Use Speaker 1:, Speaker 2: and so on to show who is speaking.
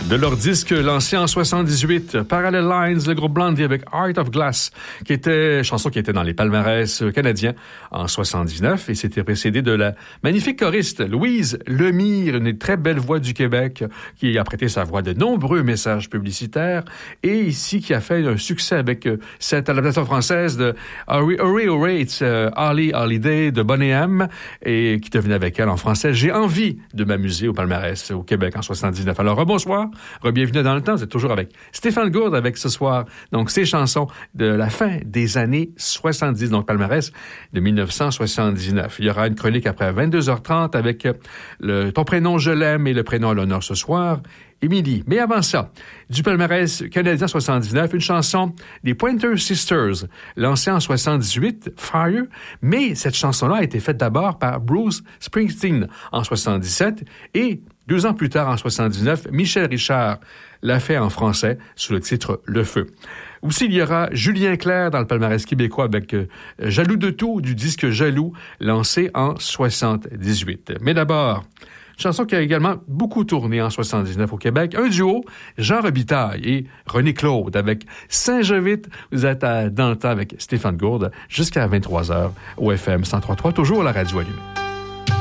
Speaker 1: De leur disque lancé en 78, Parallel Lines, le groupe Blondie avec Heart of Glass, chanson qui était dans les palmarès canadiens en 79, et c'était précédé de la magnifique choriste Louise Lemire, une très belle voix du Québec, qui a prêté sa voix de nombreux messages publicitaires, et ici qui a fait un succès avec cette adaptation française de Hurry Hurry, it's Holly Holiday de Boney M, et qui devenait avec elle en français J'ai envie de m'amuser au palmarès au Québec en 79. Alors bonsoir. Bienvenue dans le temps. Vous êtes toujours avec Stéphane Gourde avec ce soir. Donc, ces chansons de la fin des années 70, donc palmarès de 1979. Il y aura une chronique après 22h30 avec Ton prénom, je l'aime et le prénom à l'honneur ce soir, Émilie. Mais avant ça, du palmarès canadien 79, une chanson des Pointer Sisters, lancée en 78, Fire, mais cette chanson-là a été faite d'abord par Bruce Springsteen en 77 et 2 ans plus tard, en 79, Michel Richard l'a fait en français sous le titre Le Feu. Aussi, il y aura Julien Clerc dans le palmarès québécois avec Jaloux de tout, du disque Jaloux, lancé en 78. Mais d'abord, une chanson qui a également beaucoup tourné en 79 au Québec, un duo, Jean Robitaille et René Claude avec Saint-Jovite. Vous êtes dans le temps avec Stéphane Gourde jusqu'à 23h au FM 103.3, toujours la radio allumée.